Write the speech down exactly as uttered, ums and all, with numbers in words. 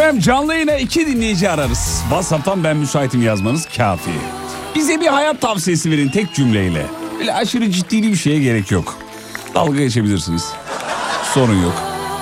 Efendim canlı yayına iki dinleyici ararız. WhatsApp'tan ben müsaitim yazmanız kafi. Bize bir hayat tavsiyesi verin tek cümleyle. Öyle aşırı ciddi bir şeye gerek yok. Dalga geçebilirsiniz. Sorun yok.